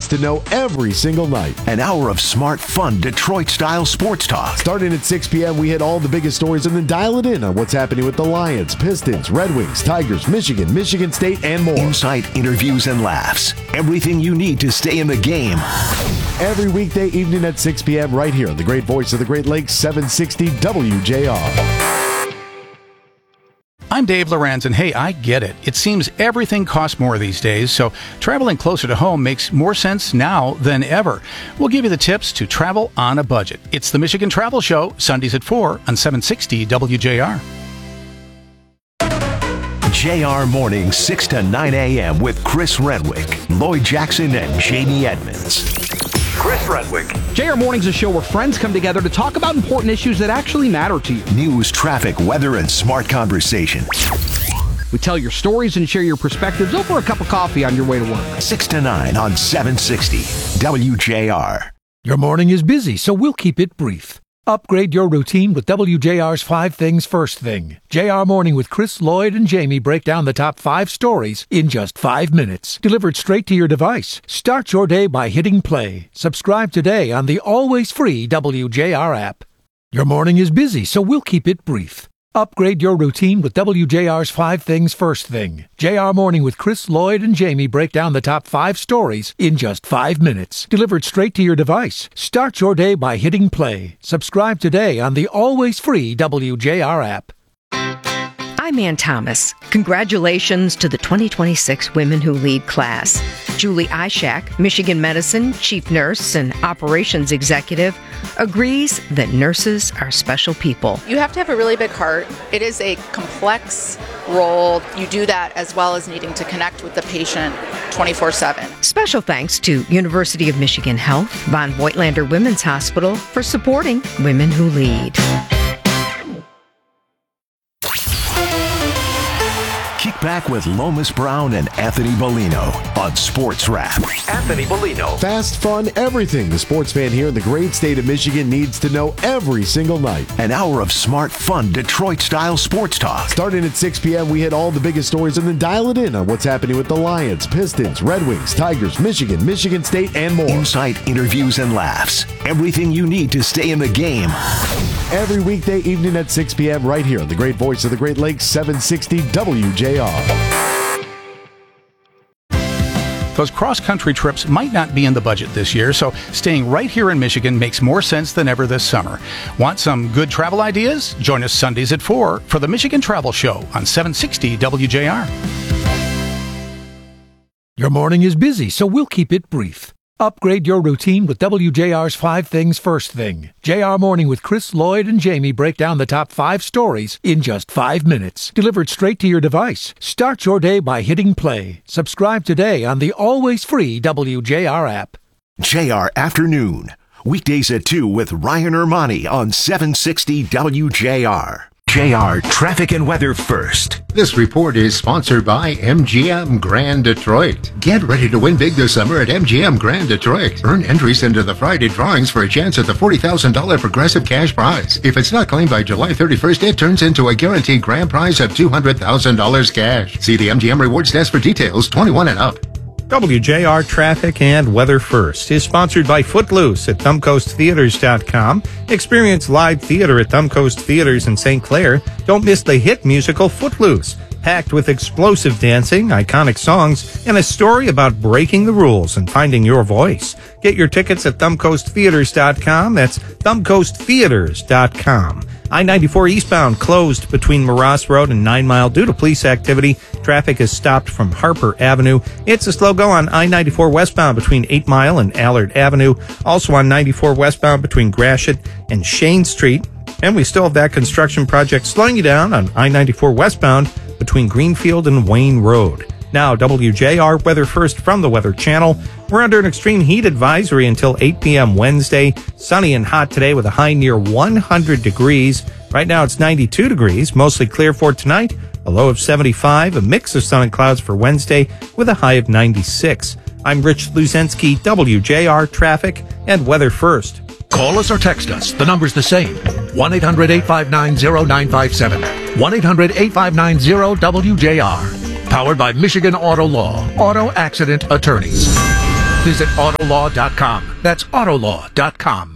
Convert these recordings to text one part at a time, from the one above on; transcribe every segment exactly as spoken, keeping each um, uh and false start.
needs to know every single night. An hour of smart, fun, Detroit-style sports talk. Starting at six p.m., we hit all the biggest stories and then dial it in on what's happening with the Lions, Pistons, Red Wings, Tigers, Michigan, Michigan State, and more. Insight, interviews, and laughs. Everything you need to stay in the game. Every weekday evening at six p.m. right here on the great voice of the Great Lakes, seven sixty W J R. I'm Dave Lorenz, and hey, I get it. It seems everything costs more these days, so traveling closer to home makes more sense now than ever. We'll give you the tips to travel on a budget. It's the Michigan Travel Show, Sundays at four on seven sixty W J R. J R Mornings, six to nine a.m. with Chris Renwick, Lloyd Jackson, and Jamie Edmonds. Chris Renwick. J R Mornings is a show where friends come together to talk about important issues that actually matter to you. News, traffic, weather, and smart conversation. We tell your stories and share your perspectives over a cup of coffee on your way to work. six to nine on seven sixty W J R. Your morning is busy, so we'll keep it brief. Upgrade your routine with W J R's Five Things First Thing. J R Morning with Chris, Lloyd, and Jamie break down the top five stories in just five minutes. Delivered straight to your device. Start your day by hitting play. Subscribe today on the always free W J R app. Your morning is busy, so we'll keep it brief. Upgrade your routine with W J R's Five Things First Thing. J R Morning with Chris, Lloyd, and Jamie break down the top five stories in just five minutes. Delivered straight to your device. Start your day by hitting play. Subscribe today on the always free W J R app. I'm Ann Thomas. Congratulations to the twenty twenty-six Women Who Lead class. Julie Ishak, Michigan Medicine Chief Nurse and Operations Executive, agrees that nurses are special people. You have to have a really big heart. It is a complex role. You do that as well as needing to connect with the patient twenty-four seven. Special thanks to University of Michigan Health, Von Voigtlander Women's Hospital for supporting Women Who Lead. Kick back with Lomas Brown and Anthony Bellino on Sports Wrap. Anthony Bellino. Fast, fun, everything the sports fan here in the great state of Michigan needs to know every single night. An hour of smart, fun, Detroit-style sports talk. Starting at six p.m., we hit all the biggest stories and then dial it in on what's happening with the Lions, Pistons, Red Wings, Tigers, Michigan, Michigan State, and more. Insight, interviews, and laughs. Everything you need to stay in the game. Every weekday evening at six p.m. right here on the great voice of the Great Lakes, seven sixty W J R. Those cross-country trips might not be in the budget this year, so staying right here in Michigan makes more sense than ever this summer. Want some good travel ideas? Join us Sundays at four for the Michigan Travel Show on seven sixty W J R. Your morning is busy, so we'll keep it brief. Upgrade your routine with W J R's Five Things First Thing. J R Morning with Chris, Lloyd, and Jamie break down the top five stories in just five minutes. Delivered straight to your device. Start your day by hitting play. Subscribe today on the always free W J R app. J R Afternoon. Weekdays at two with Ryan Ermani on seven sixty W J R. J R Traffic and Weather First. This report is sponsored by M G M Grand Detroit. Get ready to win big this summer at M G M Grand Detroit. Earn entries into the Friday drawings for a chance at the forty thousand dollars Progressive Cash Prize. If it's not claimed by July thirty-first, it turns into a guaranteed grand prize of two hundred thousand dollars cash. See the M G M Rewards Desk for details. twenty-one and up. W J R Traffic and Weather First is sponsored by Footloose at thumb coast theaters dot com. Experience live theater at Thumb Coast Theaters in Saint Clair. Don't miss the hit musical Footloose, packed with explosive dancing, iconic songs, and a story about breaking the rules and finding your voice. Get your tickets at thumb coast theaters dot com. That's thumb coast theaters dot com. I ninety-four eastbound closed between Moross Road and Nine Mile due to police activity. Traffic is stopped from Harper Avenue. It's a slow go on I ninety-four westbound between Eight Mile and Allard Avenue. Also on ninety-four westbound between Gratiot and Shane Street. And we still have that construction project slowing you down on I ninety-four westbound between Greenfield and Wayne Road. Now, W J R Weather First from the Weather Channel. We're under an extreme heat advisory until eight p.m. Wednesday. Sunny and hot today with a high near one hundred degrees. Right now it's ninety-two degrees, mostly clear for tonight. A low of seventy-five, a mix of sun and clouds for Wednesday with a high of ninety-six. I'm Rich Luzensky, W J R Traffic and Weather First. Call us or text us. The number's the same. one eight hundred eight five nine zero nine five seven. one eight hundred eight five nine zero W J R. Powered by Michigan Auto Law. Auto Accident Attorneys. visit autolaw dot com. That's autolaw dot com.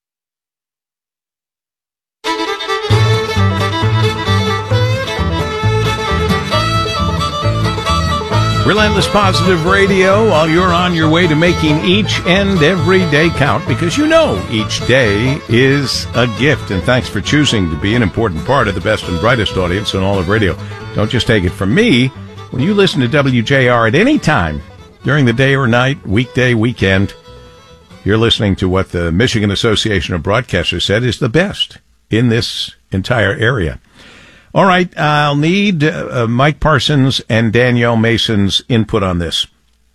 Relentless Positive Radio, while you're on your way to making each and every day count, because you know each day is a gift. And thanks for choosing to be an important part of the best and brightest audience in all of radio. Don't just take it from me. When you listen to W J R at any time, during the day or night, weekday, weekend, you're listening to what the Michigan Association of Broadcasters said is the best in this entire area. All right, I'll need uh, Mike Parsons and Danielle Mason's input on this.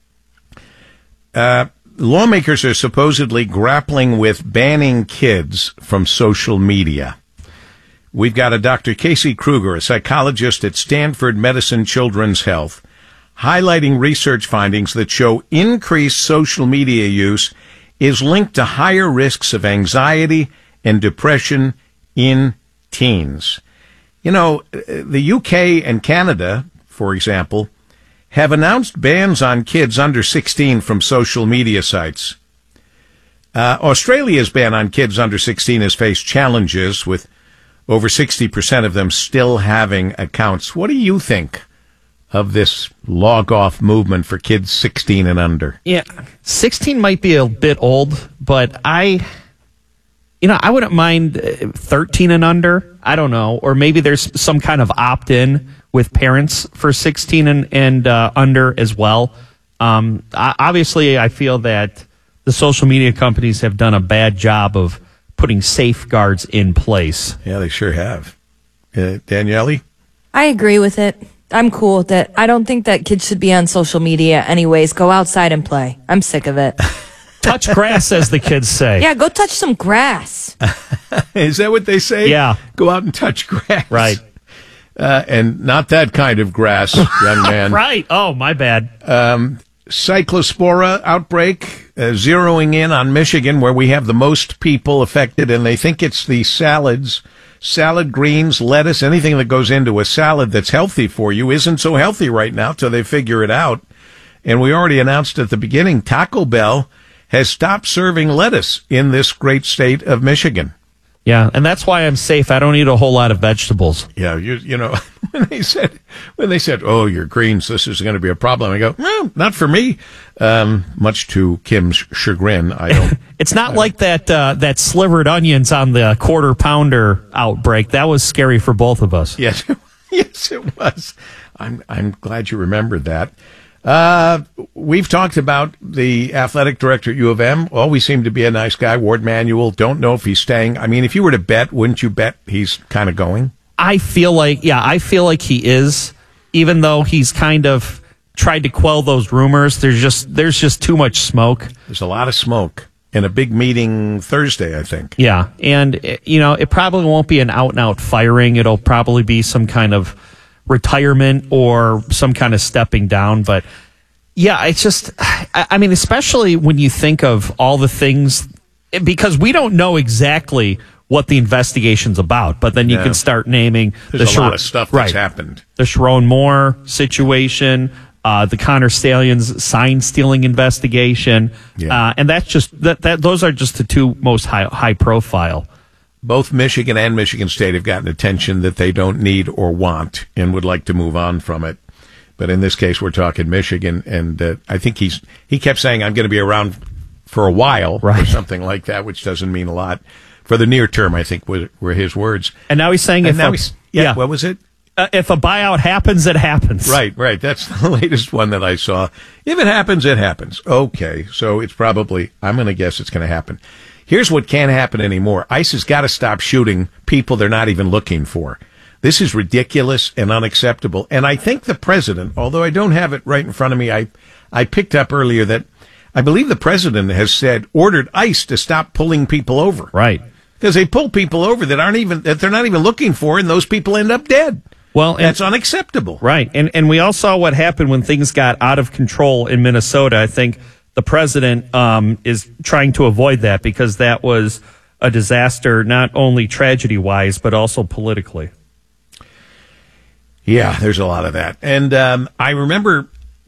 Uh, lawmakers are supposedly grappling with banning kids from social media. We've got a Doctor Casey Kruger, a psychologist at Stanford Medicine Children's Health, highlighting research findings that show increased social media use is linked to higher risks of anxiety and depression in teens. You know, the U K and Canada, for example, have announced bans on kids under sixteen from social media sites. Uh, Australia's ban on kids under sixteen has faced challenges, with over sixty percent of them still having accounts. What do you think of this log-off movement for kids sixteen and under? Yeah, sixteen might be a bit old, but I... You know, I wouldn't mind thirteen and under. I don't know. Or maybe there's some kind of opt-in with parents for sixteen and, and uh, under as well. Um, I, obviously, I feel that the social media companies have done a bad job of putting safeguards in place. Yeah, they sure have. Uh, Danielle? I agree with it. I'm cool with it. I don't think that kids should be on social media anyways. Go outside and play. I'm sick of it. Touch grass, as the kids say. Yeah, go touch some grass. Is that what they say? Yeah. Go out and touch grass. Right. Uh, and not that kind of grass, young man. Right. Oh, my bad. Um, cyclospora outbreak, uh, zeroing in on Michigan, where we have the most people affected, and they think it's the salads, salad greens, lettuce, anything that goes into a salad that's healthy for you isn't so healthy right now till they figure it out. And we already announced at the beginning, Taco Bell has stopped serving lettuce in this great state of Michigan. Yeah, and that's why I'm safe. I don't eat a whole lot of vegetables. Yeah, you you know, when they said, when they said, oh, your greens, this is going to be a problem, I go, well, not for me. Um, much to Kim's chagrin, I don't. It's not I like that uh, that slivered onions on the quarter pounder outbreak. That was scary for both of us. Yes, yes, it was. I'm I'm glad you remembered that. Uh, we've talked about the athletic director at U of M. Always seemed to be a nice guy. Ward Manuel. Don't know if he's staying. I mean, if you were to bet, wouldn't you bet he's kind of going? I feel like, yeah, I feel like he is, even though he's kind of tried to quell those rumors. There's just, there's just too much smoke. There's a lot of smoke in a big meeting Thursday, I think. Yeah. And, you know, it probably won't be an out and out firing. It'll probably be some kind of retirement or some kind of stepping down. But yeah, it's just, I, I mean, especially when you think of all the things, because we don't know exactly what the investigation's about, but then you yeah. can start naming There's the a Shar- lot of stuff that's right. happened. The Sharon Moore situation, uh, the Connor Stallions sign stealing investigation. Yeah. Uh, and that's just, that, that, those are just the two most high, high profile. Both Michigan and Michigan State have gotten attention that they don't need or want and would like to move on from it. But in this case, we're talking Michigan, and uh, I think he's he kept saying, I'm going to be around for a while right. or something like that, which doesn't mean a lot. For the near term, I think, were, were his words. And now he's saying, and if now a, he's, yeah, yeah, what was it? Uh, if a buyout happens, it happens. Right, right. That's the latest one that I saw. If it happens, it happens. Okay, so it's probably, I'm going to guess it's going to happen. Here's what can't happen anymore. ICE has got to stop shooting people they're not even looking for. This is ridiculous and unacceptable. And I think the president, although I don't have it right in front of me, I, I picked up earlier that I believe the president has said, ordered ICE to stop pulling people over. Right. Because they pull people over that aren't even, that they're not even looking for, and those people end up dead. Well, and, that's unacceptable. Right. And, and we all saw what happened when things got out of control in Minnesota. I think the president um, is trying to avoid that because that was a disaster, not only tragedy-wise, but also politically. Yeah, there's a lot of that. And um, I remember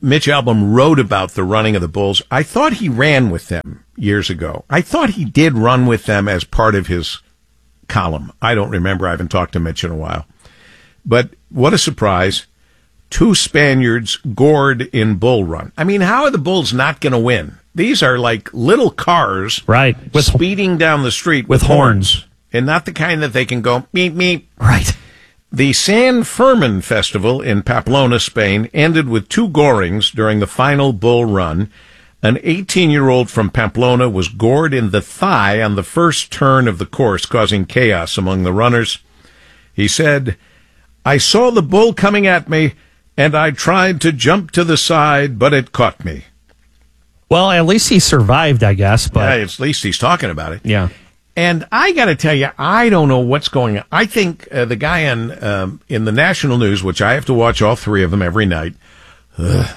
Mitch Albom wrote about the running of the Bulls. I thought he ran with them years ago. I thought he did run with them as part of his column. I don't remember. I haven't talked to Mitch in a while. But what a surprise. Two Spaniards gored in Bull Run. I mean, how are the Bulls not going to win? These are like little cars, right, with, speeding down the street with, with horns. horns. And not the kind that they can go, meep, meep. Right. The San Fermin Festival in Pamplona, Spain, ended with two gorings during the final bull run. An eighteen-year-old from Pamplona was gored in the thigh on the first turn of the course, causing chaos among the runners. He said, "I saw the bull coming at me, and I tried to jump to the side, but it caught me." Well, at least he survived, I guess. But yeah, at least he's talking about it. Yeah. And I got to tell you, I don't know what's going on. I think uh, the guy on um, in the national news, which I have to watch all three of them every night, ugh,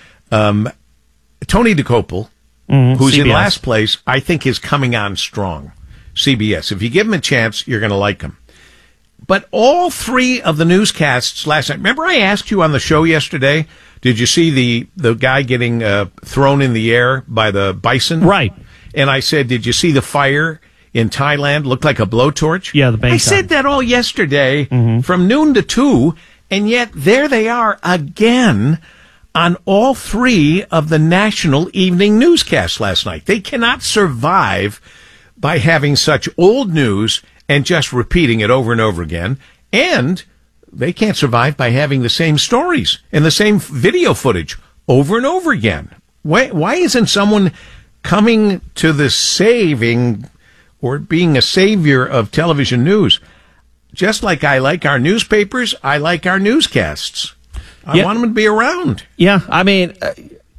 um, Tony DeCopel, mm-hmm. who's C B S. in last place, I think is coming on strong. C B S. If you give him a chance, you're going to like him. But all three of the newscasts last night, remember I asked you on the show yesterday, did you see the, the guy getting uh, thrown in the air by the bison? Right. And I said, did you see the fire in Thailand? Looked like a blowtorch? Yeah, the Bangkok. I said that all yesterday mm-hmm. from noon to two, and yet there they are again on all three of the national evening newscasts last night. They cannot survive by having such old news and just repeating it over and over again. And they can't survive by having the same stories and the same video footage over and over again. Why, why isn't someone coming to the saving or being a savior of television news? Just like I like our newspapers, I like our newscasts. I yeah. want them to be around. Yeah, I mean, uh,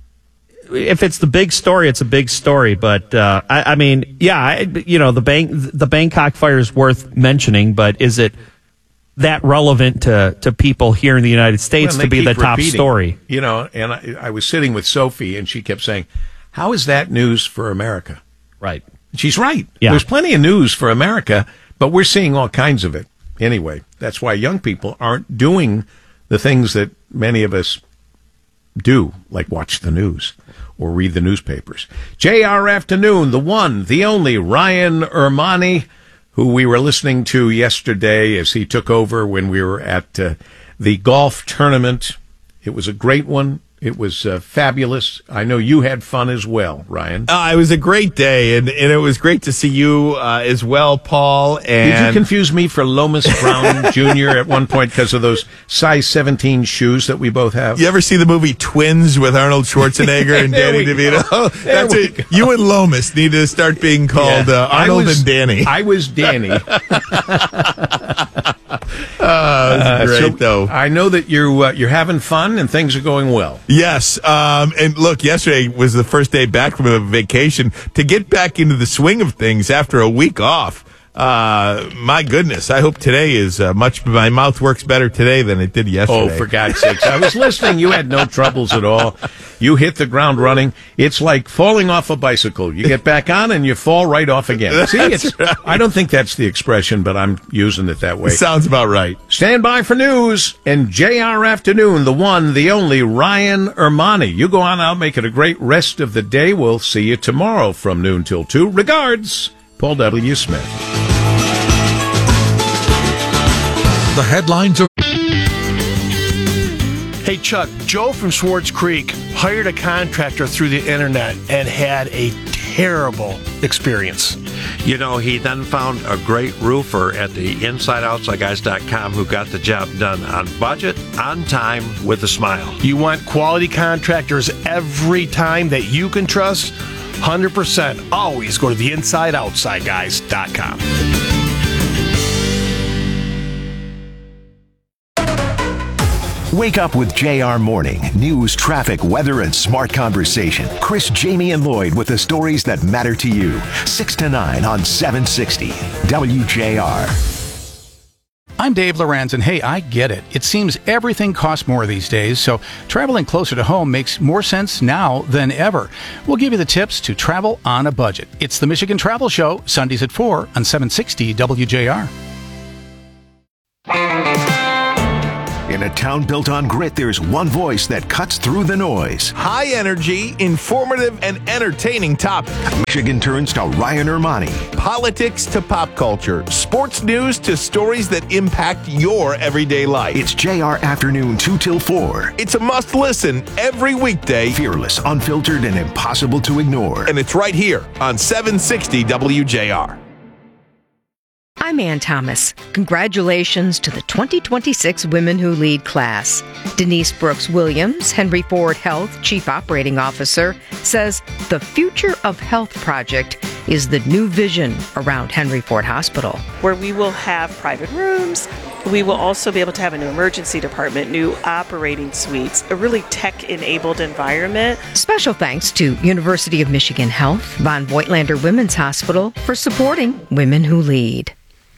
if it's the big story, it's a big story. But uh, I, I mean, yeah, I, you know, the Bang, the Bangkok fire is worth mentioning, but is it that relevant to, to people here in the United States Well, to be the top repeating, story? You know, and I, I was sitting with Sophie, and she kept saying, "How is that news for America?" Right. She's right. Yeah. There's plenty of news for America, but we're seeing all kinds of it. Anyway, that's why young people aren't doing the things that many of us do, like watch the news or read the newspapers. J R Afternoon, the one, the only Ryan Ermani, who we were listening to yesterday as he took over when we were at uh, the golf tournament. It was a great one. It was uh, fabulous. I know you had fun as well, Ryan. Uh, it was a great day, and, and it was great to see you uh, as well, Paul. And did you confuse me for Lomas Brown Junior at one point because of those size seventeen shoes that we both have? You ever see the movie Twins with Arnold Schwarzenegger and Danny DeVito? That's it. You and Lomas need to start being called yeah. uh, Arnold was, and Danny. I was Danny. Oh, it was great, uh, so though. I know that you uh, you're having fun and things are going well. Yes, um, and look, yesterday was the first day back from a vacation. To get back into the swing of things after a week off, uh, my goodness, I hope today is uh, much, my mouth works better today than it did yesterday. Oh, for God's sakes. I was listening. You had no troubles at all. You hit the ground running. It's like falling off a bicycle. You get back on and you fall right off again. See, it's, right. I don't think that's the expression, but I'm using it that way. Sounds about right. Stand by for news and J R Afternoon, the one, the only Ryan Ermani. You go on out, make it a great rest of the day. We'll see you tomorrow from noon till two. Regards, Paul W. Smith. The headlines are... Hey, Chuck, Joe from Swartz Creek hired a contractor through the internet and had a terrible experience. You know, he then found a great roofer at the inside outside guys dot com who got the job done on budget, on time, with a smile. You want quality contractors every time that you can trust? one hundred percent. Always go to the inside outside guys dot com. Wake up with J R Morning. News, traffic, weather, and smart conversation. Chris, Jamie, and Lloyd with the stories that matter to you. six to nine on seven sixty W J R. I'm Dave Lorenz, and hey, I get it. It seems everything costs more these days, so traveling closer to home makes more sense now than ever. We'll give you the tips to travel on a budget. It's the Michigan Travel Show, Sundays at four on seven sixty W J R. In a town built on grit, there's one voice that cuts through the noise. High energy, informative, and entertaining topic. Michigan turns to Ryan Ermani. Politics to pop culture. Sports news to stories that impact your everyday life. It's J R Afternoon two till four. It's a must listen every weekday. Fearless, unfiltered, and impossible to ignore. And it's right here on seven sixty W J R. I'm Ann Thomas. Congratulations to the twenty twenty-six Women Who Lead class. Denise Brooks Williams, Henry Ford Health Chief Operating Officer, says the Future of Health project is the new vision around Henry Ford Hospital. Where we will have private rooms, we will also be able to have a new emergency department, new operating suites, a really tech-enabled environment. Special thanks to University of Michigan Health, Von Voigtlander Women's Hospital for supporting Women Who Lead.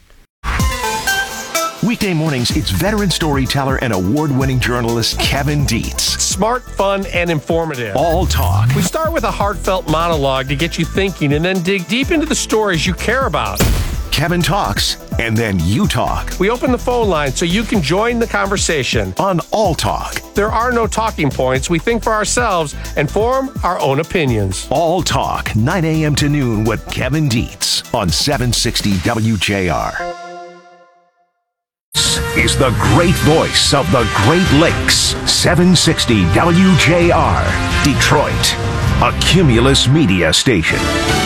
Weekday mornings, it's veteran storyteller and award-winning journalist Kevin Dietz. Smart, fun, and informative. All talk. We start with a heartfelt monologue to get you thinking and then dig deep into the stories you care about. Kevin talks, and then you talk. We open the phone line so you can join the conversation. On All Talk. There are no talking points. We think for ourselves and form our own opinions. All Talk, nine a.m. to noon with Kevin Dietz on seven sixty W J R. Is the great voice of the Great Lakes. seven sixty W J R, Detroit, a Cumulus media station.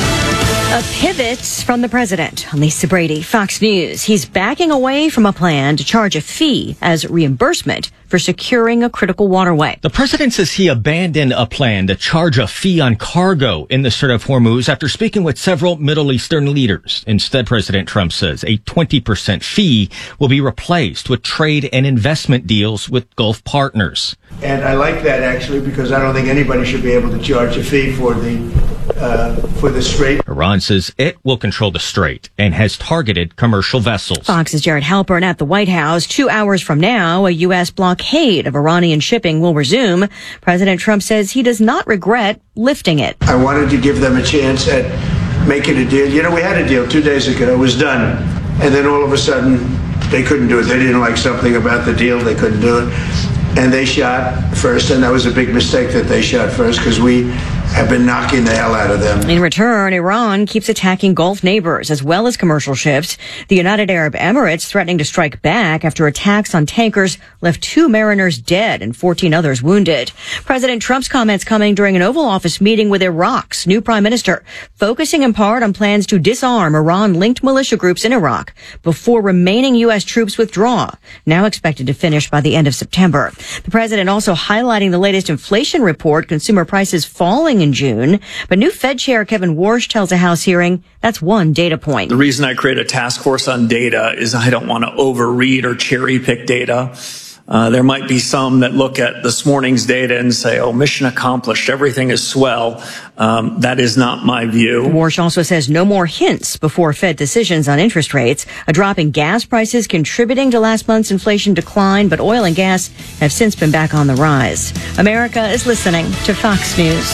A pivot from the president. Lisa Brady, Fox News. He's backing away from a plan to charge a fee as reimbursement for securing a critical waterway. The president says he abandoned a plan to charge a fee on cargo in the Strait of Hormuz after speaking with several Middle Eastern leaders. Instead, President Trump says a twenty percent fee will be replaced with trade and investment deals with Gulf partners. And I like that, actually, because I don't think anybody should be able to charge a fee for the uh, for the Strait. Iran says it will control the Strait and has targeted commercial vessels. Fox's Jared Halpern at the White House. Two hours from now, a U S blockade of Iranian shipping will resume. President Trump says he does not regret lifting it. I wanted to give them a chance at making a deal. You know, we had a deal two days ago. It was done. And then all of a sudden, they couldn't do it. They didn't like something about the deal. They couldn't do it. And they shot first, and that was a big mistake that they shot first because we have been knocking the hell out of them. In return, Iran keeps attacking Gulf neighbors as well as commercial ships. The United Arab Emirates threatening to strike back after attacks on tankers left two mariners dead and fourteen others wounded. President Trump's comments coming during an Oval Office meeting with Iraq's new prime minister, focusing in part on plans to disarm Iran-linked militia groups in Iraq before remaining U S troops withdraw, now expected to finish by the end of September. The president also highlighting the latest inflation report, consumer prices falling in June. But new Fed Chair Kevin Warsh tells a House hearing that's one data point. The reason I create a task force on data is I don't want to overread or cherry pick data. Uh, there might be some that look at this morning's data and say, oh, mission accomplished, everything is swell. Um, that is not my view. Warsh also says no more hints before Fed decisions on interest rates. A drop in gas prices contributing to last month's inflation decline, but oil and gas have since been back on the rise. America is listening to Fox News.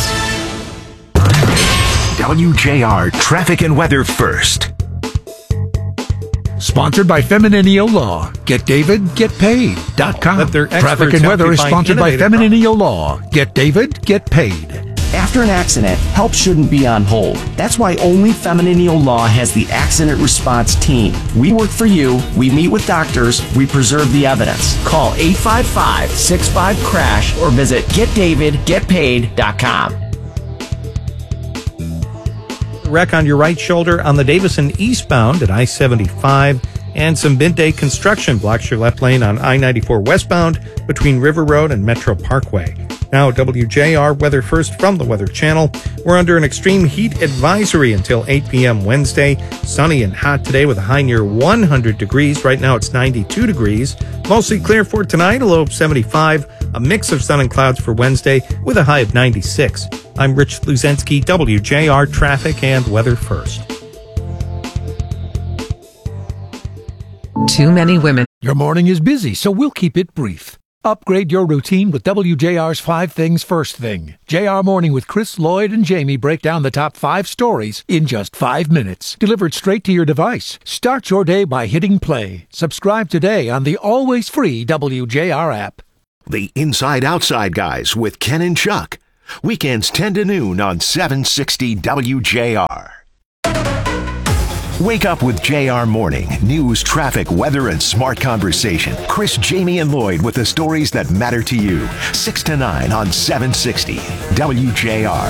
W J R Traffic and Weather First. Sponsored by Femininio Law. Get David, get paid dot com. Let their Traffic experts and help Weather you is find sponsored by innovative Femininio Law. Get David, get paid. After an accident, help shouldn't be on hold. That's why only Femininio Law has the Accident Response Team. We work for you, we meet with doctors, we preserve the evidence. Call eight five five, six five, crash or visit get david get paid dot com. Wreck on your right shoulder on the Davison eastbound at I seventy-five, and some midday construction blocks your left lane on I ninety-four westbound between River Road and Metro Parkway. Now, W J R Weather First from the Weather Channel. We're under an extreme heat advisory until eight p.m. Wednesday. Sunny and hot today with a high near one hundred degrees. Right now it's ninety-two degrees. Mostly clear for tonight, a low of seventy-five. A mix of sun and clouds for Wednesday with a high of ninety-six. I'm Rich Luzensky, W J R Traffic and Weather First. Too many women. Your morning is busy, so we'll keep it brief. Upgrade your routine with W J R's Five Things First Thing. J R Morning with Chris Lloyd and Jamie break down the top five stories in just five minutes. Delivered straight to your device. Start your day by hitting play. Subscribe today on the always free W J R app. The Inside Outside Guys with Ken and Chuck. Weekends ten to noon on seven sixty W J R. Wake up with J R Morning. News, traffic, weather, and smart conversation. Chris, Jamie, and Lloyd with the stories that matter to you. six to nine on seven sixty W J R.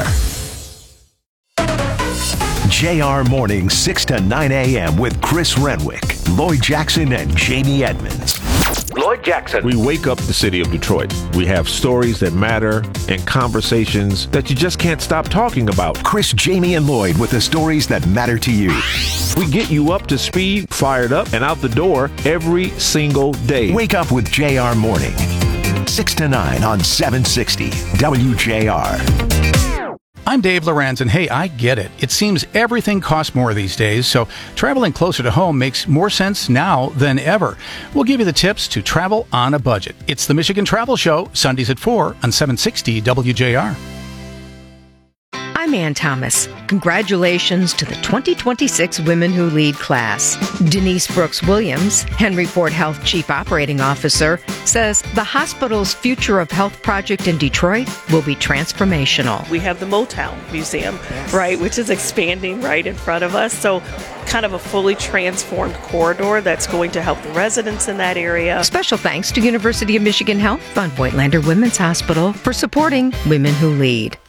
J R Morning, six to nine a.m. with Chris Renwick, Lloyd Jackson, and Jamie Edmonds. Lloyd Jackson. We wake up the city of Detroit. We have stories that matter and conversations that you just can't stop talking about. Chris, Jamie, and Lloyd with the stories that matter to you. We get you up to speed, fired up, and out the door every single day. Wake up with J R Morning, six to nine on seven sixty W J R. I'm Dave Lorenz, and hey, I get it. It seems everything costs more these days, so traveling closer to home makes more sense now than ever. We'll give you the tips to travel on a budget. It's the Michigan Travel Show, Sundays at four on seven sixty W J R. I'm Ann Thomas. Congratulations to the twenty twenty-six Women Who Lead class. Denise Brooks Williams, Henry Ford Health Chief Operating Officer, says the hospital's Future of Health project in Detroit will be transformational. We have the Motown Museum, right, which is expanding right in front of us. So kind of a fully transformed corridor that's going to help the residents in that area. Special thanks to University of Michigan Health on Voigtlander Women's Hospital for supporting Women Who Lead.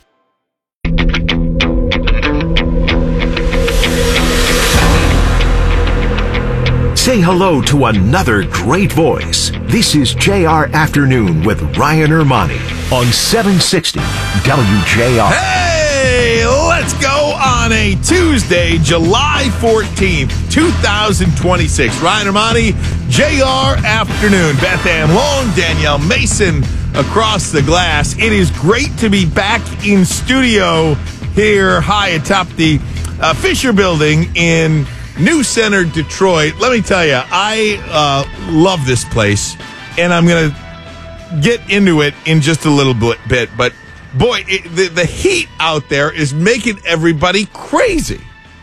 Say hello to another great voice. This is J R Afternoon with Ryan Ermani on seven sixty W J R. Hey, let's go on a Tuesday, July fourteenth, twenty twenty-six. Ryan Ermani, J R Afternoon. Beth Ann Long, Danielle Mason across the glass. It is great to be back in studio here high atop the uh, Fisher Building in New Center, Detroit. Let me tell you, I uh, love this place, and I'm going to get into it in just a little bit. But, boy, it, the, the heat out there is making everybody crazy.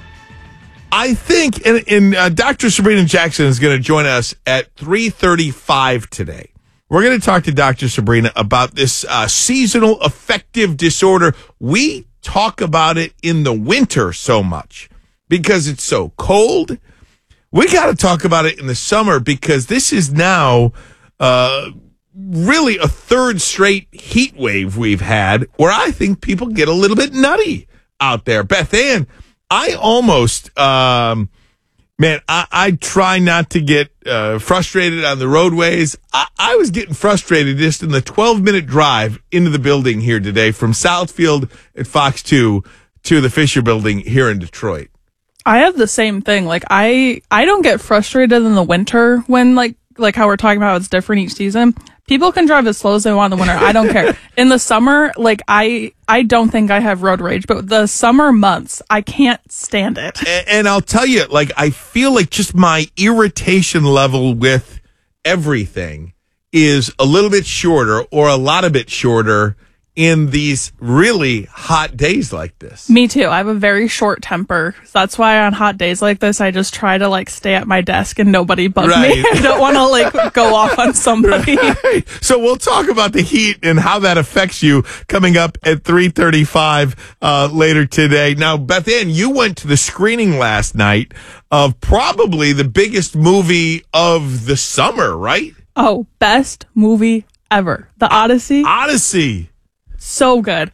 I think, and, and uh, Doctor Sabrina Jackson is going to join us at three thirty-five today. We're going to talk to Doctor Sabrina about this uh, seasonal affective disorder. We talk about it in the winter so much because it's so cold. We got to talk about it in the summer because this is now uh, really a third straight heat wave we've had where I think people get a little bit nutty out there. Beth Ann, I almost, um, man, I, I try not to get uh, frustrated on the roadways. I, I was getting frustrated just in the twelve-minute drive into the building here today from Southfield at Fox two to the Fisher Building here in Detroit. I have the same thing. Like I, I don't get frustrated in the winter when like like how we're talking about it's different each season. People can drive as slow as they want in the winter. I don't care. In the summer, like I, I don't think I have road rage, but the summer months, I can't stand it. And, and I'll tell you, like I feel like just my irritation level with everything is a little bit shorter, or a lot of bit shorter, in these really hot days like this. Me too. I have a very short temper. So that's why on hot days like this, I just try to like stay at my desk and nobody bug Right. me. I don't want to like go off on somebody. Right. So we'll talk about the heat and how that affects you coming up at three thirty-five uh, later today. Now, Beth Ann, you went to the screening last night of probably the biggest movie of the summer, right? Oh, best movie ever. The Odyssey. Odyssey. So good.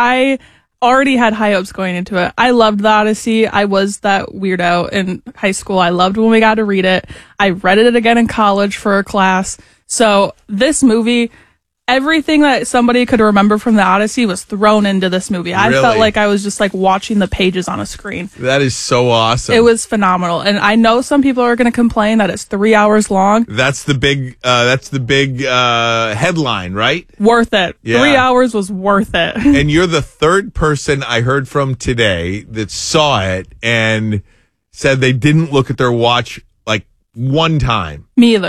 I already had high hopes going into it. I loved the Odyssey. I was that weirdo in high school. I loved when we got to read it. I read it again in college for a class. So this movie, everything that somebody could remember from the Odyssey was thrown into this movie. I Really? felt like I was just like watching the pages on a screen. That is so awesome. It was phenomenal. And I know some people are going to complain that it's three hours long. That's the big. Uh, that's the big uh, headline, right? Worth it. Yeah. Three hours was worth it. And you're the third person I heard from today that saw it and said they didn't look at their watch like one time. Me either.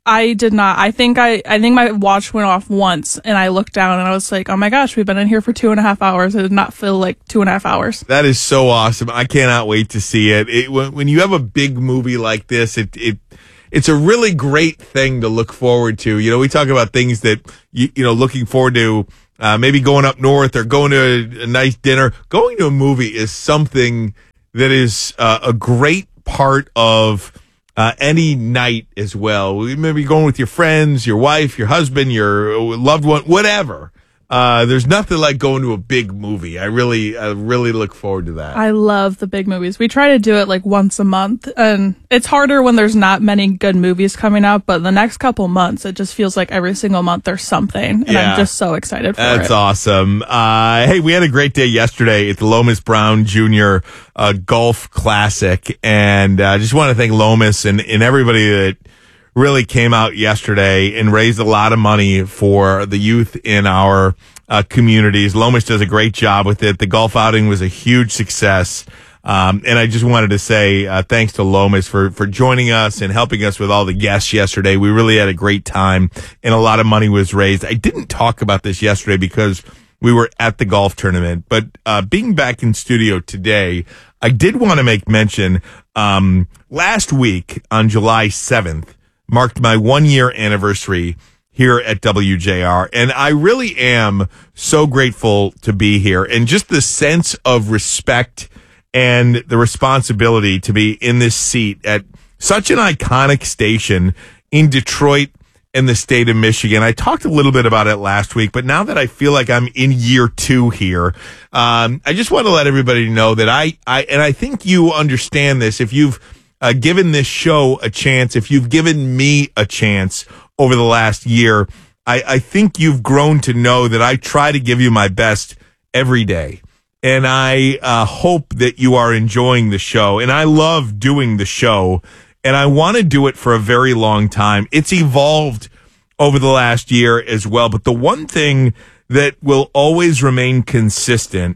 I did not. I think I, I think my watch went off once, and I looked down and I was like, oh my gosh, we've been in here for two and a half hours. It did not feel like two and a half hours. That is so awesome. I cannot wait to see it. it when, when you have a big movie like this, it, it it's a really great thing to look forward to. You know, we talk about things that, you, you know, looking forward to, uh, maybe going up north or going to a, a nice dinner. Going to a movie is something that is uh, a great part of Uh, any night as well. Maybe going with your friends, your wife, your husband, your loved one, whatever. Uh, there's nothing like going to a big movie. I really, I really look forward to that. I love the big movies. We try to do it like once a month, and it's harder when there's not many good movies coming out, but the next couple months, it just feels like every single month there's something, and Yeah. I'm just so excited for That's it. awesome. Uh, hey, we had a great day yesterday at the Lomas Brown Junior Uh, Golf Classic, and I uh, just want to thank Lomas and, and everybody that really came out yesterday and raised a lot of money for the youth in our uh, communities. Lomas does a great job with it. The golf outing was a huge success. Um, and I just wanted to say uh, thanks to Lomas for, for joining us and helping us with all the guests yesterday. We really had a great time, and a lot of money was raised. I didn't talk about this yesterday because we were at the golf tournament, but uh, being back in studio today, I did want to make mention, um, last week on July seventh marked my one year anniversary here at W J R. And I really am so grateful to be here, and just the sense of respect and the responsibility to be in this seat at such an iconic station in Detroit in the state of Michigan. I talked a little bit about it last week, but now that I feel like I'm in year two here, um, I just want to let everybody know that I, I, and I think you understand this, if you've uh, given this show a chance, if you've given me a chance over the last year, I, I think you've grown to know that I try to give you my best every day. And I uh, hope that you are enjoying the show. And I love doing the show, and I want to do it for a very long time. It's evolved over the last year as well. But the one thing that will always remain consistent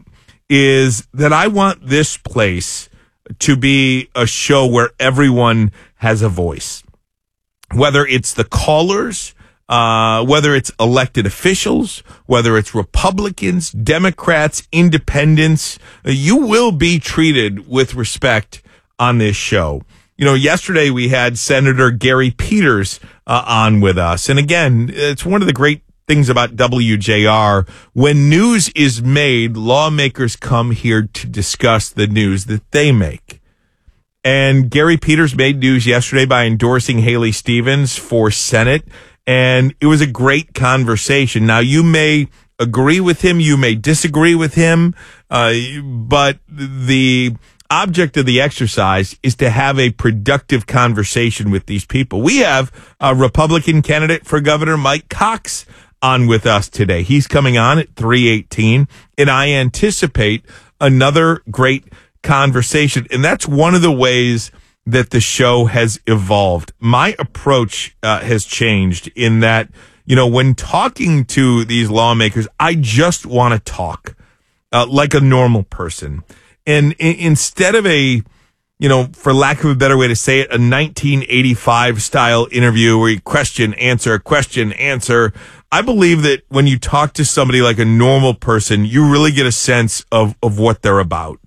is that I want this place to be a show where everyone has a voice. Whether it's the callers, uh, whether it's elected officials, whether it's Republicans, Democrats, independents, you will be treated with respect on this show. You know, yesterday we had Senator Gary Peters uh, on with us. And again, it's one of the great things about W J R. When news is made, lawmakers come here to discuss the news that they make. And Gary Peters made news yesterday by endorsing Haley Stevens for Senate. And it was a great conversation. Now, you may agree with him, you may disagree with him, uh, but the object of the exercise is to have a productive conversation with these people. We have a Republican candidate for governor, Mike Cox, on with us today. He's coming on at three eighteen, and I anticipate another great conversation. And that's one of the ways that the show has evolved. My approach uh, has changed in that, you know, when talking to these lawmakers, I just want to talk uh, like a normal person. And in, instead of a, you know, for lack of a better way to say it, a nineteen eighty-five style interview where you question, answer, question, answer, I believe that when you talk to somebody like a normal person, you really get a sense of, of what they're about.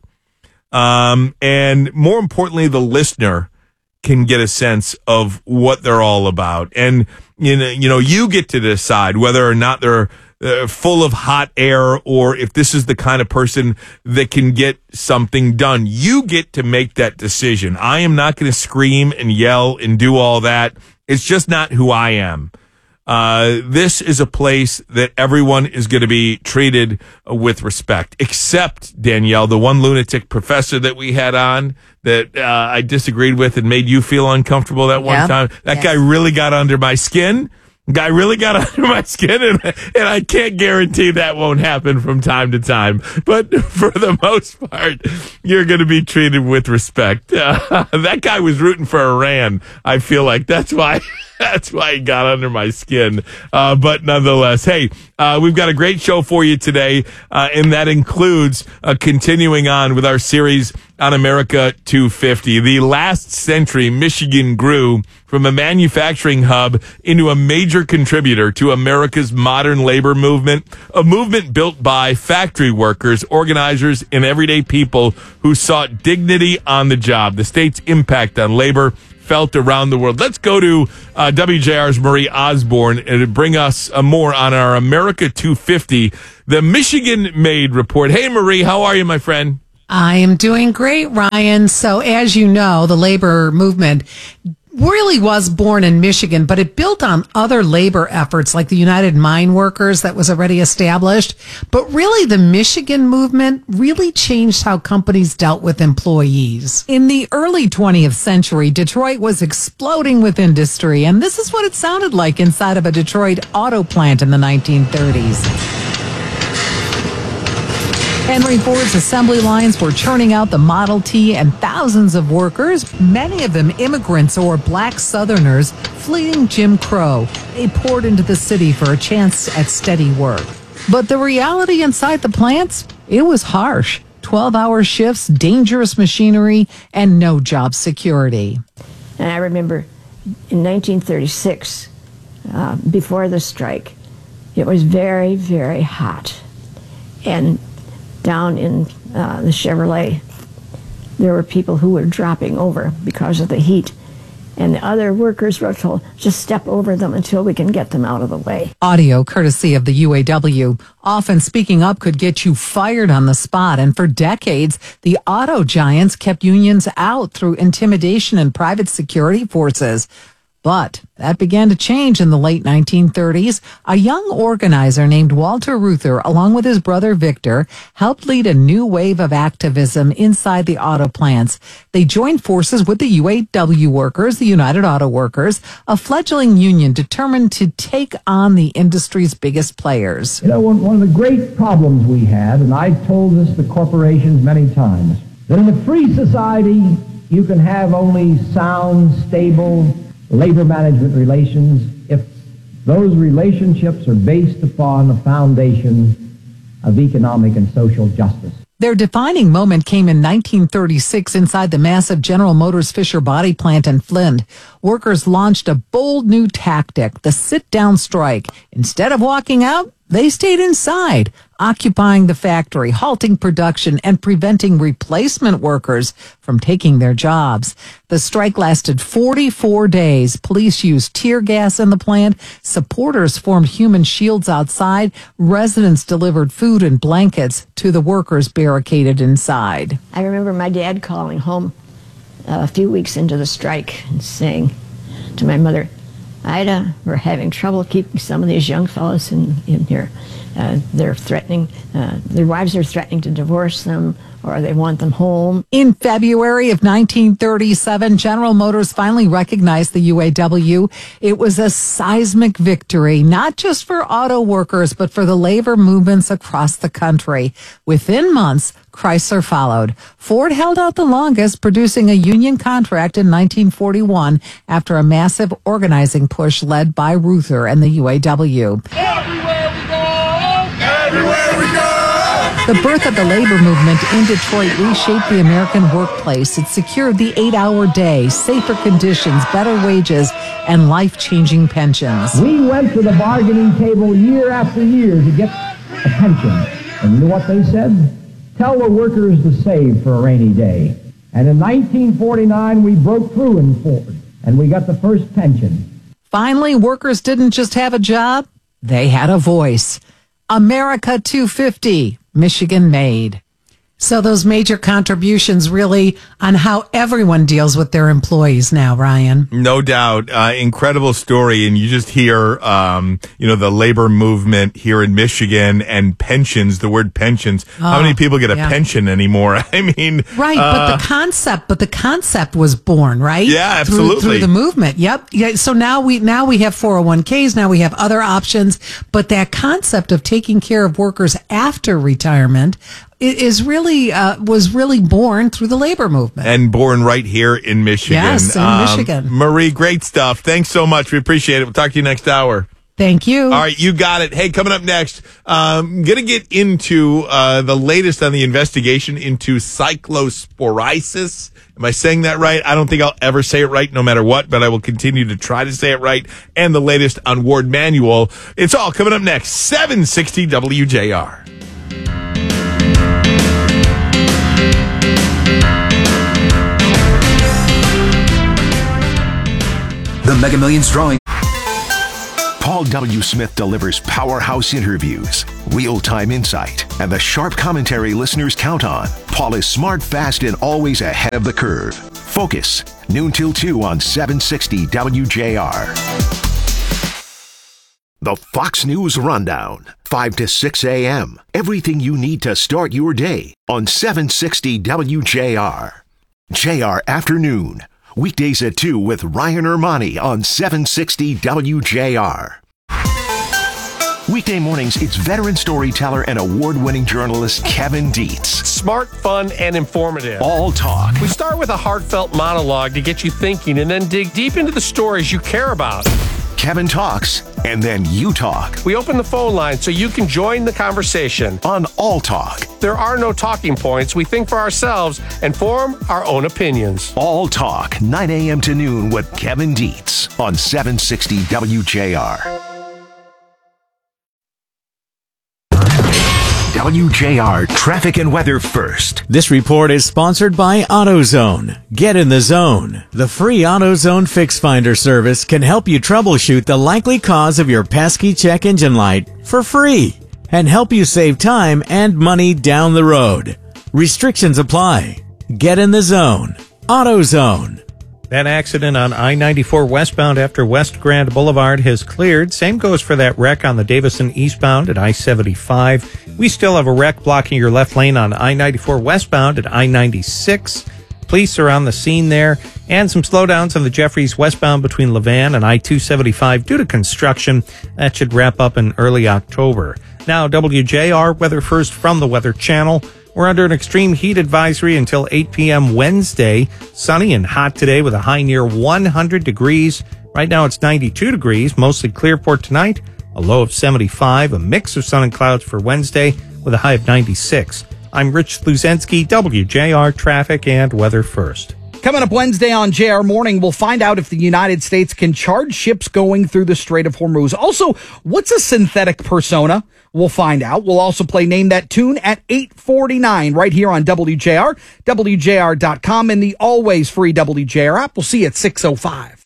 Um, and more importantly, the listener can get a sense of what they're all about. And, you know, you know, you get to decide whether or not they're uh, full of hot air, or if this is the kind of person that can get something done. You get to make that decision. I am not going to scream and yell and do all that. It's just not who I am. Uh, this is a place that everyone is going to be treated uh, with respect, except Danielle, the one lunatic professor that we had on that uh, I disagreed with and made you feel uncomfortable that one Yeah. time. That Yes. guy really got under my skin. Guy really got under my skin, and, and I can't guarantee that won't happen from time to time. But for the most part, you're going to be treated with respect. Uh, that guy was rooting for Iran. I feel like that's why that's why he got under my skin. Uh, but nonetheless, hey, uh, we've got a great show for you today, uh, and that includes uh, continuing on with our series on America two fifty. The last century, Michigan grew from a manufacturing hub into a major contributor to America's modern labor movement, a movement built by factory workers, organizers, and everyday people who sought dignity on the job. The state's impact on labor felt around the world. Let's go to uh, W J R's Marie Osborne and to bring us uh, more on our America two fifty, the Michigan Made report. Hey, Marie, how are you, my friend? I am doing great, Ryan. So as you know, the labor movement really was born in Michigan, but it built on other labor efforts like the United Mine Workers that was already established. But really, the Michigan movement really changed how companies dealt with employees. In the early twentieth century, Detroit was exploding with industry, and this is what it sounded like inside of a Detroit auto plant in the nineteen thirties. Henry Ford's assembly lines were churning out the Model T, and thousands of workers, many of them immigrants or black Southerners, fleeing Jim Crow. They poured into the city for a chance at steady work. But the reality inside the plants, it was harsh. twelve-hour shifts, dangerous machinery, and no job security. And I remember in nineteen thirty-six, uh, before the strike, it was very, very hot. And down in uh, the Chevrolet, there were people who were dropping over because of the heat. And the other workers were told, just step over them until we can get them out of the way. Audio courtesy of the U A W. Often speaking up could get you fired on the spot. And for decades, the auto giants kept unions out through intimidation and private security forces. But that began to change in the late nineteen thirties. A young organizer named Walter Reuther, along with his brother Victor, helped lead a new wave of activism inside the auto plants. They joined forces with the U A W workers, the United Auto Workers, a fledgling union determined to take on the industry's biggest players. You know, one, one of the great problems we had, and I've told this to corporations many times, that in a free society, you can have only sound, stable labor management relations if those relationships are based upon a foundation of economic and social justice. Their defining moment came in nineteen thirty-six inside the massive General Motors Fisher Body plant in Flint. Workers launched a bold new tactic, the sit-down strike. Instead of walking out, they stayed inside, occupying the factory, halting production, and preventing replacement workers from taking their jobs. The strike lasted forty-four days. Police used tear gas in the plant. Supporters formed human shields outside. Residents delivered food and blankets to the workers barricaded inside. I remember my dad calling home uh, a few weeks into the strike and saying to my mother, Ida, we're having trouble keeping some of these young fellows in, in here. Uh, they're threatening, uh, their wives are threatening to divorce them, or they want them home. In February of nineteen thirty-seven, General Motors finally recognized the U A W. It was a seismic victory, not just for auto workers, but for the labor movements across the country. Within months, Chrysler followed. Ford held out the longest, producing a union contract in nineteen forty-one after a massive organizing push led by Reuther and the U A W. Everywhere we go! Everywhere we go! The birth of the labor movement in Detroit reshaped the American workplace. It secured the eight-hour day, safer conditions, better wages, and life-changing pensions. We went to the bargaining table year after year to get a pension. And you know what they said? Tell the workers to save for a rainy day. And in nineteen forty-nine, we broke through in Ford, and we got the first pension. Finally, workers didn't just have a job, they had a voice. America two fifty, Michigan Made. So those major contributions really on how everyone deals with their employees now, Ryan. No doubt. Uh, incredible story. And you just hear, um, you know, the labor movement here in Michigan and pensions, the word pensions. Oh, how many people get a yeah. pension anymore? I mean, right. Uh, but the concept, but the concept was born, right? Yeah, absolutely. Through, through the movement. Yep. Yeah. So now we, now we have four oh one k's. Now we have other options, but that concept of taking care of workers after retirement is really uh, was really born through the labor movement and born right here in Michigan. Yes, in um, Michigan. Marie, great stuff. Thanks so much. We appreciate it. We'll talk to you next hour. Thank you. All right, you got it. Hey, coming up next, um, going to get into uh, the latest on the investigation into cyclosporiasis. Am I saying that right? I don't think I'll ever say it right no matter what, but I will continue to try to say it right. And the latest on Ward Manual. It's all coming up next. seven sixty W J R. The Mega Millions drawing. Paul W. Smith delivers powerhouse interviews, real-time insight, and the sharp commentary listeners count on. Paul is smart, fast, and always ahead of the curve. Focus, noon till two on seven sixty W J R. The Fox News Rundown, five to six a.m. Everything you need to start your day on seven sixty W J R. J R Afternoon. Weekdays at two with Ryan Ermani on seven sixty W J R. Weekday mornings, it's veteran storyteller and award-winning journalist Kevin Dietz. Smart, fun, and informative. All talk. We start with a heartfelt monologue to get you thinking and then dig deep into the stories you care about. Kevin talks, and then you talk. We open the phone line so you can join the conversation. On All Talk. There are no talking points. We think for ourselves and form our own opinions. All Talk, nine a.m. to noon with Kevin Dietz on seven sixty W J R. W J R Traffic and Weather First. This report is sponsored by AutoZone. Get in the zone. The free AutoZone Fix Finder service can help you troubleshoot the likely cause of your pesky check engine light for free and help you save time and money down the road. Restrictions apply. Get in the zone. AutoZone. That accident on I ninety-four westbound after West Grand Boulevard has cleared. Same goes for that wreck on the Davison eastbound at I seventy-five. We still have a wreck blocking your left lane on I ninety-four westbound at I ninety-six. Police are on the scene there. And some slowdowns on the Jeffries westbound between Levan and I two seventy-five due to construction. That should wrap up in early October. Now, W J R Weather First from the Weather Channel. We're under an extreme heat advisory until eight p.m. Wednesday. Sunny and hot today with a high near one hundred degrees. Right now it's ninety-two degrees, mostly clear for tonight. A low of seventy-five, a mix of sun and clouds for Wednesday with a high of ninety-six. I'm Rich Luzensky, W J R Traffic and Weather First. Coming up Wednesday on J R Morning, we'll find out if the United States can charge ships going through the Strait of Hormuz. Also, what's a synthetic persona? We'll find out. We'll also play Name That Tune at eight forty-nine right here on W J R, W J R dot com, and the always free W J R app. We'll see you at six oh five.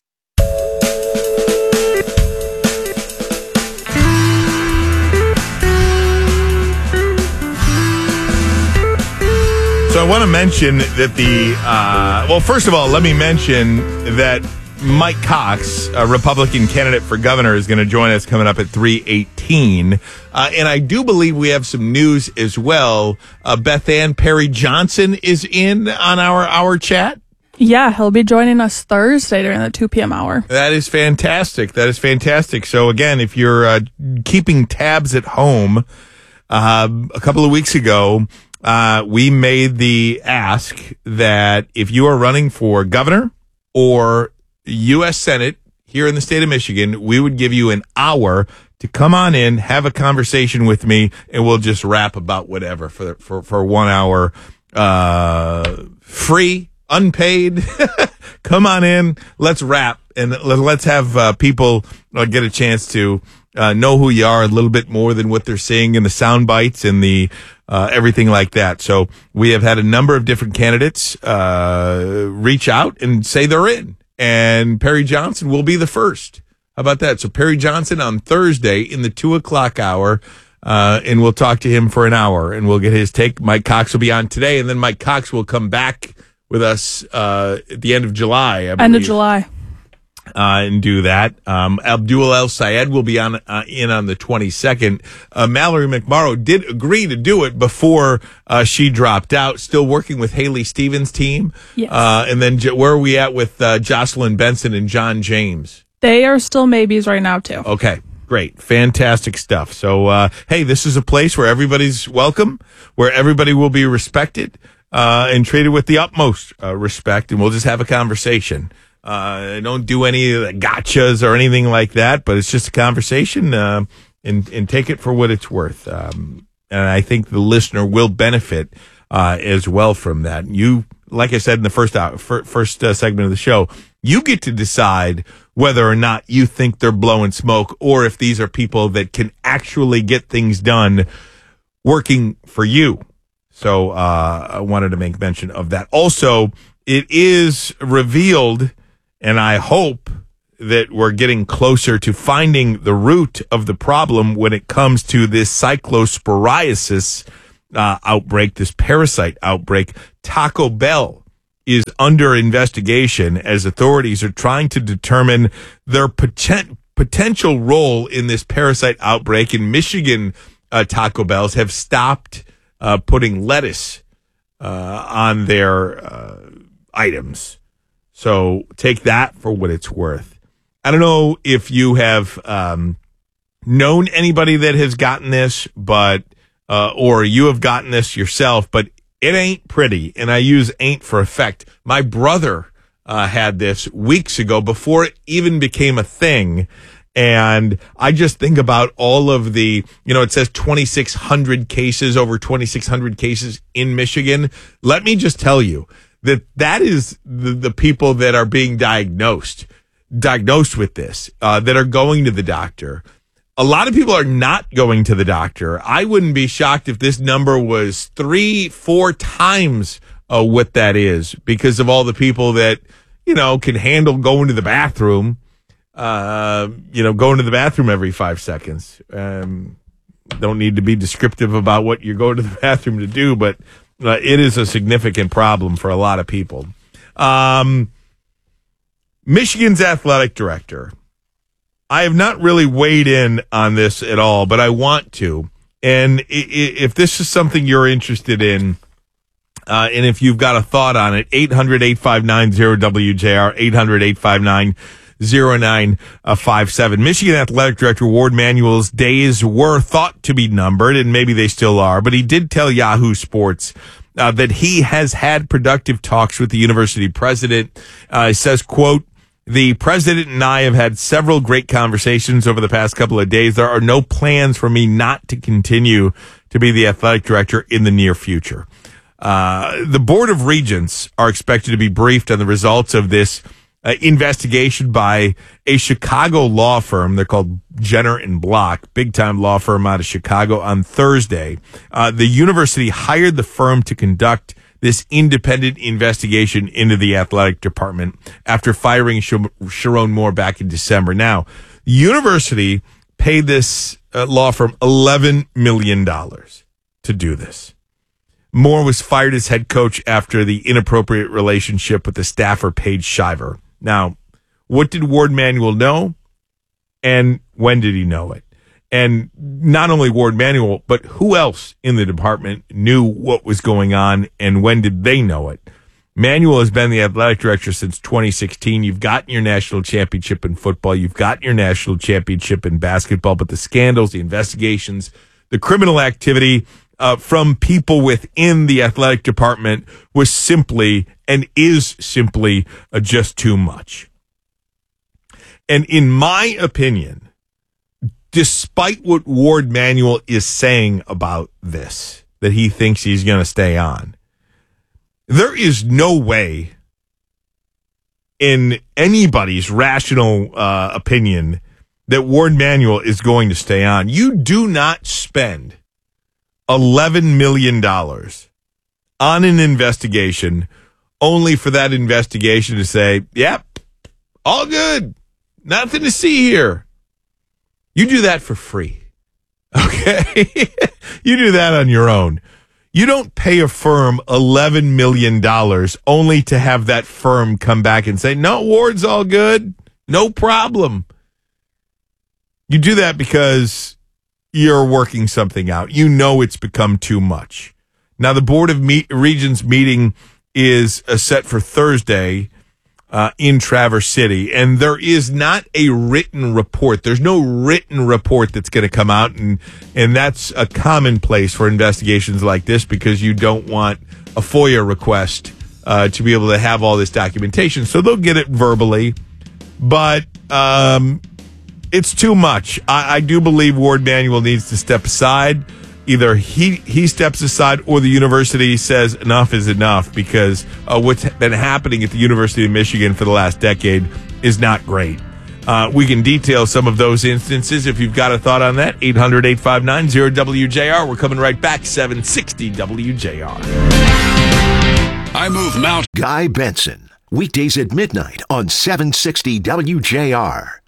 So I want to mention that the, uh, well, first of all, let me mention that Mike Cox, a Republican candidate for governor, is going to join us coming up at three eighteen. Uh, and I do believe we have some news as well. Uh, Beth Ann Perry Johnson is in on our, our chat. Yeah, he'll be joining us Thursday during the two p.m. hour. That is fantastic. That is fantastic. So again, if you're uh, keeping tabs at home, uh, a couple of weeks ago, Uh, we made the ask that if you are running for governor or U S Senate here in the state of Michigan, we would give you an hour to come on in, have a conversation with me, and we'll just rap about whatever for for, for one hour, uh, free, unpaid. Come on in, let's rap, and let's have uh, people uh, get a chance to uh, know who you are a little bit more than what they're seeing in the sound bites and the Uh, everything like that. So we have had a number of different candidates uh, reach out and say they're in. And Perry Johnson will be the first. How about that? So Perry Johnson on Thursday in the two o'clock hour, uh, and we'll talk to him for an hour, and we'll get his take. Mike Cox will be on today, and then Mike Cox will come back with us uh, at the end of July. I End of July. Uh, and do that. Um, Abdul El Sayed will be on uh, in on the twenty-second. Uh, Mallory McMorrow did agree to do it before uh, she dropped out. Still working with Haley Stevens' team. Yes. Uh, and then j- where are we at with uh, Jocelyn Benson and John James? They are still maybes right now, too. Okay, great. Fantastic stuff. So, uh, hey, this is a place where everybody's welcome, where everybody will be respected uh, and treated with the utmost uh, respect, and we'll just have a conversation. Uh, don't do any of the gotchas or anything like that, but it's just a conversation, uh, and, and take it for what it's worth. Um, and I think the listener will benefit, uh, as well from that. You, like I said in the first hour, first uh, segment of the show, you get to decide whether or not you think they're blowing smoke or if these are people that can actually get things done working for you. So, uh, I wanted to make mention of that. Also, it is revealed, and I hope that we're getting closer to finding the root of the problem when it comes to this cyclosporiasis uh, outbreak, this parasite outbreak. Taco Bell is under investigation as authorities are trying to determine their poten- potential role in this parasite outbreak. In Michigan, uh, Taco Bells have stopped uh, putting lettuce uh, on their uh, items. So take that for what it's worth. I don't know if you have um, known anybody that has gotten this, but uh, or you have gotten this yourself, but it ain't pretty. And I use ain't for effect. My brother uh, had this weeks ago before it even became a thing. And I just think about all of the, you know, it says twenty-six hundred cases, over twenty-six hundred cases in Michigan. Let me just tell you that that is the, the people that are being diagnosed, diagnosed with this, uh, that are going to the doctor. A lot of people are not going to the doctor. I wouldn't be shocked if this number was three, four times uh, what that is because of all the people that, you know, can handle going to the bathroom, uh, you know, going to the bathroom every five seconds. Um, don't need to be descriptive about what you're going to the bathroom to do, but Uh, it is a significant problem for a lot of people. Um, Michigan's athletic director. I have not really weighed in on this at all, but I want to. And I- I- if this is something you're interested in, uh, and if you've got a thought on it, eight hundred, eight five nine, zero W J R, eight hundred, eight five nine, zero nine five seven. Michigan Athletic Director Ward Manuel's days were thought to be numbered, and maybe they still are, but he did tell Yahoo Sports uh, that he has had productive talks with the university president. Uh, he says, quote, "The president and I have had several great conversations over the past couple of days. There are no plans for me not to continue to be the athletic director in the near future." Uh, the Board of Regents are expected to be briefed on the results of this Uh, investigation by a Chicago law firm. They're called Jenner and Block, big-time law firm out of Chicago, on Thursday. Uh, the university hired the firm to conduct this independent investigation into the athletic department after firing Sh- Sharon Moore back in December. Now, the university paid this uh, law firm eleven million dollars to do this. Moore was fired as head coach after the inappropriate relationship with the staffer Paige Shiver. Now, what did Ward Manuel know, and when did he know it? And not only Ward Manuel, but who else in the department knew what was going on, and when did they know it? Manuel has been the athletic director since twenty sixteen. You've gotten your national championship in football. You've gotten your national championship in basketball, but the scandals, the investigations, the criminal activity Uh, from people within the athletic department was simply and is simply uh, just too much. And in my opinion, despite what Ward Manuel is saying about this, that he thinks he's going to stay on, there is no way in anybody's rational uh, opinion that Ward Manuel is going to stay on. You do not spend eleven million dollars on an investigation only for that investigation to say, yep, all good, nothing to see here. You do that for free, okay? You do that on your own. You don't pay a firm eleven million dollars only to have that firm come back and say, no, Ward's all good, no problem. You do that because you're working something out. You know it's become too much. Now, the Board of Me- Regents meeting is uh, set for Thursday uh, in Traverse City, and there is not a written report. There's no written report that's going to come out, and, and that's a commonplace for investigations like this because you don't want a FOIA request uh, to be able to have all this documentation. So they'll get it verbally, but um, it's too much. I, I do believe Ward Manuel needs to step aside. Either he, he steps aside or the university says enough is enough, because uh, what's been happening at the University of Michigan for the last decade is not great. Uh, we can detail some of those instances if you've got a thought on that. eight hundred, eight five nine, zero W J R. We're coming right back. seven sixty W J R. I move Mount Guy Benson. Weekdays at midnight on seven sixty W J R.